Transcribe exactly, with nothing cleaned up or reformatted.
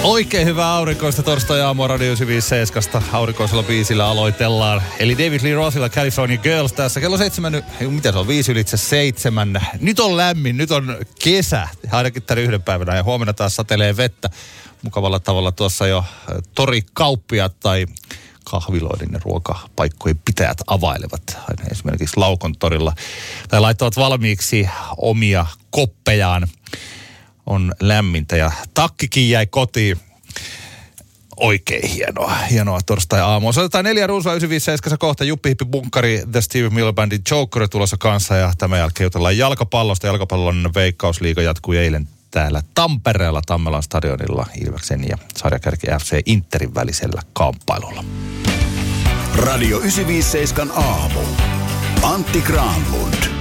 Oikein hyvää aurinkoista torstai-aamua Radio yhdeksänsataaviisikymmentäseitsemän. Aurinkoisella biisillä aloitellaan. Eli David Lee Rothilla California Girls tässä. Kello seitsemän, mitä se on, viisi ylitse seitsemän. Nyt on lämmin, nyt on kesä. Ainakin tämän yhden päivänä ja huomenna taas satelee vettä. Mukavalla tavalla tuossa jo torikauppiaat tai kahviloiden ja ruokapaikkojen pitäjät availevat. Esimerkiksi Laukon torilla. Tai laittavat valmiiksi omia koppejaan. On lämmintä ja takkikin jäi kotiin. Oikein hienoa, hienoa torstai-aamua. Soitetaan neljä runsua yhdeksänsataaviisikymmentäseitsemän kohta. Juppi Hippi Bunkkari, The Stevie Miller Bandin Joker tulossa kanssa. Ja tämän jälkeen jutellaan jalkapallosta. Jalkapallon Veikkausliiga jatkui eilen täällä Tampereella Tammelan stadionilla Ilveksen ja sarjakärki F C Interin välisellä kamppailulla. Radio yhdeksänsataaviisikymmentäseitsemän aamu. Antti Granlund.